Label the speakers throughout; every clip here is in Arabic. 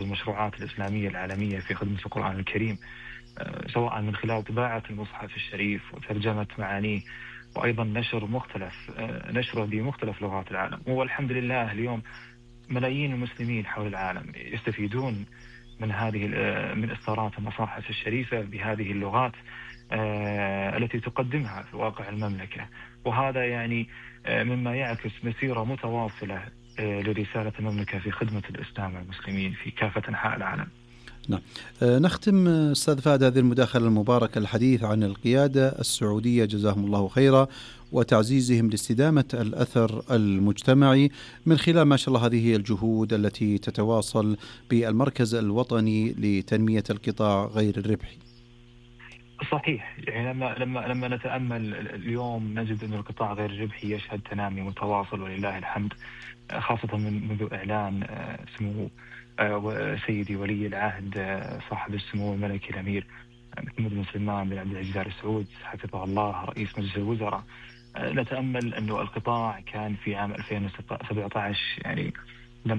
Speaker 1: المشروعات الإسلامية العالمية في خدمة القرآن الكريم، سواء من خلال طباعة المصحف الشريف وترجمة معانيه، وأيضا نشره بمختلف لغات العالم. والحمد لله اليوم ملايين المسلمين حول العالم يستفيدون من إصدارات المصاحف الشريفة بهذه اللغات التي تقدمها في واقع المملكة. وهذا يعني مما يعكس مسيرة متواصلة لرسالة المملكة في خدمة الإسلام والمسلمين في كافة أنحاء العالم.
Speaker 2: نعم. نختم أستاذ فهد هذه المداخلة المباركة الحديث عن القيادة السعودية جزاهم الله خيرا وتعزيزهم لاستدامة الأثر المجتمعي من خلال ما شاء الله هذه الجهود التي تتواصل بالمركز الوطني لتنمية القطاع غير الربحي.
Speaker 1: صحيح، يعني لما نتأمل اليوم نجد أن القطاع غير الربحي يشهد تنامي متواصل ولله الحمد، خاصة منذ إعلان سمو وسيدي ولي العهد صاحب السمو الملكي الأمير محمد بن سلمان بن عبد العزيز آل سعود حفظه الله رئيس مجلس الوزراء. نتأمل أن القطاع كان في عام 2017 يعني لم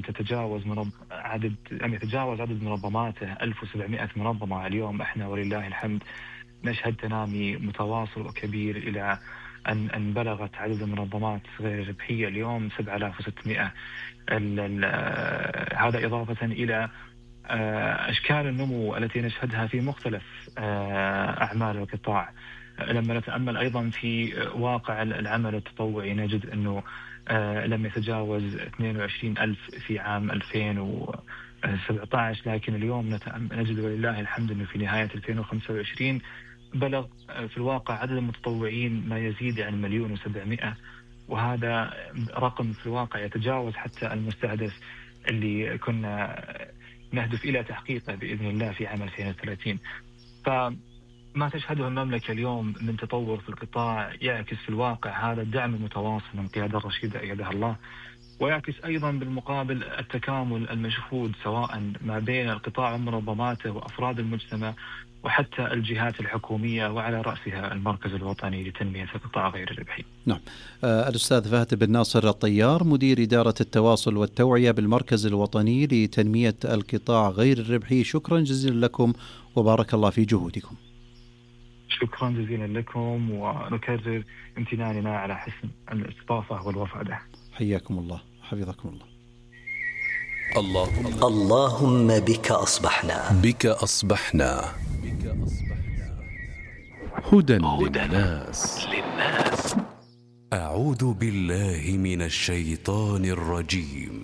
Speaker 1: يتجاوز عدد منظماته 1700 منظمة. اليوم احنا ولله الحمد نشهد تنامي متواصل وكبير إلى أن بلغت عدد المنظمات غير الربحية اليوم 7600. هذا إضافة إلى أشكال النمو التي نشهدها في مختلف أعمال القطاع. لما نتأمل أيضا في واقع العمل التطوعي نجد أنه لم يتجاوز 22,000 في عام 2017، لكن اليوم نجد ولله الحمد أنه في نهاية 2025 بلغ في الواقع عدد المتطوعين ما يزيد عن 1,700,000، وهذا رقم في الواقع يتجاوز حتى المستهدف اللي كنا نهدف إلى تحقيقه بإذن الله في عام 2030. فما تشهده المملكة اليوم من تطور في القطاع يعكس في الواقع هذا الدعم المتواصل من القيادة الرشيدة أيدها الله، ويعكس أيضا بالمقابل التكامل المشهود سواء ما بين القطاع ومنظماته وأفراد المجتمع وحتى الجهات الحكومية وعلى رأسها المركز الوطني لتنمية القطاع غير الربحي.
Speaker 2: نعم. الأستاذ فهد بن ناصر الطيار مدير إدارة التواصل والتوعية بالمركز الوطني لتنمية القطاع غير الربحي، شكرا جزيلا لكم وبارك الله في جهودكم.
Speaker 1: شكرا جزيلا لكم ونكرر امتناننا على حسن الاستضافة والوفادة.
Speaker 2: حياكم الله حفظكم الله.
Speaker 3: اللهم بك أصبحنا
Speaker 4: هدى للناس.
Speaker 3: أعوذ بالله من الشيطان الرجيم.